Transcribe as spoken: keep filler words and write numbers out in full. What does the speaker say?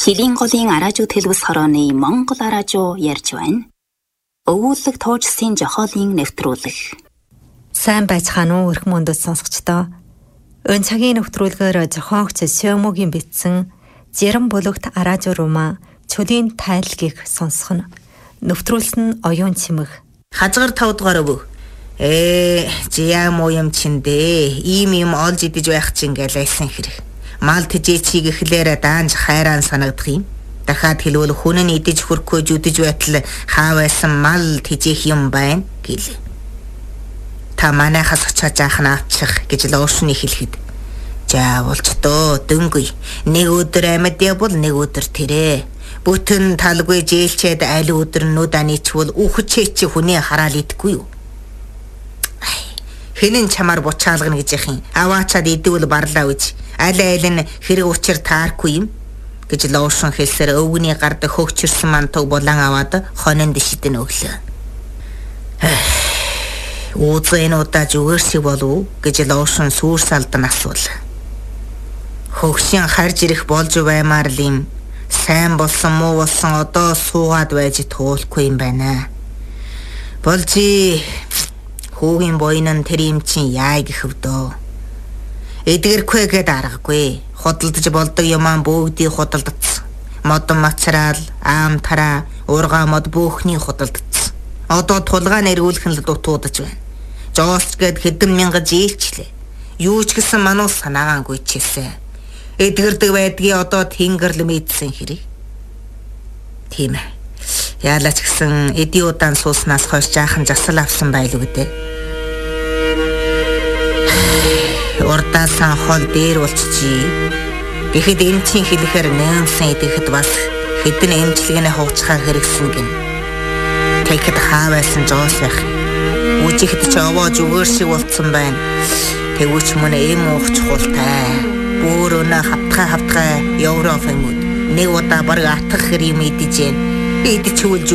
Жилийн голын араажуу төлөвс хорооны Монгол араажуу ярьж байна. Өвүүлэг туужсын жохоолын нэвтрүүлэг. Сайн байцгаана уу өрх мөндөд сонсогчдоо. Өн цагийн нэвтрүүлгээр зохиогч Сёмогийн бичсэн Зэрэн бүлэгт араажуу руума чөлийн тайлгийг сонсох нь. Нэвтрүүлсэн нь Оюун Цэмэг. Хазгаар тавд гарав. Ээ, жиям юм чиндээ. Ийм юм олж идэж байх чинь гэлээсэн хэрэг. Мал тэжээчийг эхлээрээ даанж хайрaan санагдах юм. Дахиад хэлвэл хүн нь идэж хөрөхгүй зүдэж байтал хаа байсан мал тэжээх юм байна гэлээ. Та манайхаас очиж яахна авчих гэж луушны хэлэхэд. Заавалч дөө дөнгөй. Нэг өдөр амьд явбал нэг өдөр тэрэ. Бүтэн талгүй жээлчээд аль өдөр нүд аничвал үхчээ чи хүний хараал идэхгүй юу? Хинэн чамаар бучаалгана гэж яхин. Аваачаад идэвэл барлаа үз. Аль аль нь хэрэг учир тааргүй юм гэж луушин хэлсээр өвгний гард хөгчөрсөн мантог булан аваад хонон дэшидэн өглөө. Ууцэн удаа зүгээрсэг болов гэж луушин сүрс алдан асуула. Хөгшин харж ирэх болж баймаар л юм. Сайн болсон муу болсон одоо суугаад байж туулахгүй юм байна. Болжи хүүгийн бойнон тэр юм чин яа гэхвдөө. Эдгэрхгүй гэд аргагүй. Худалдаж болдог юмаа бүгдийг худалдацсан. Модон мацраал, аам тараа, ургаа мод бүхний худалдацсан. Одоо тулгаан эргүүлэх нь л дутуудаж байна. Жоолч гэд хэдэн мянга жийлчлээ. Юу ч гэсэн мануу санаагаангүй чээсэ. Эдгэрдэг байдгийг одоо тэнгэрл мэдсэн хэрэг. Тийм ээ. Яалаач гэсэн эди удаан сууснаас хойш жаахан засал авсан байлгүй дээ. Урдаасан хол дээр болчихжээ. Тэгэхэд эмчийн хэлэхээр нэмсэн идэхэд бас хэдэн эмчилгээний хувцхаа хэрэгсэн гин. Тэгэхэд хаа байсан жоос байх. Үжихэд ч овоо зүгээр шиг болцсон байна. Тэгвч мөн эм уух чухалтай. Бүр өнө хавтгай хавтгай Европ юмуд нэг удаа баг атгах хэрэг мэдэж гэн. Идчихвэл